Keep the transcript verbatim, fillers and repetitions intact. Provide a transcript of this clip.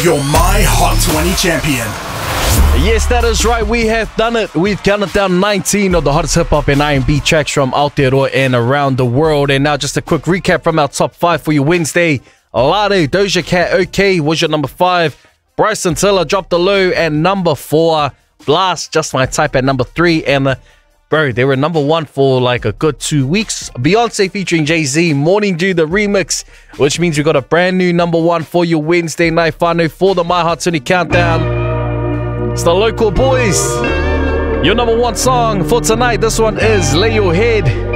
You're my Hot twenty champion. Yes, that is right. We have done it. We've counted down nineteen of the hottest hip-hop and R and B tracks from Aotearoa and around the world. And now just a quick recap from our top five for you Wednesday. Lade, Doja Cat, OK was your number five. Bryson Tiller dropped the low at number four. Blast, Just My Type at number three. And uh, bro, they were number one for like a good two weeks. Beyonce featuring Jay-Z, Morning Dew, the remix, which means we got a brand new number one for your Wednesday night whānau for the My Hot twenty Countdown. It's the Local Boys. Your number one song for tonight. This one is Lay Your Head.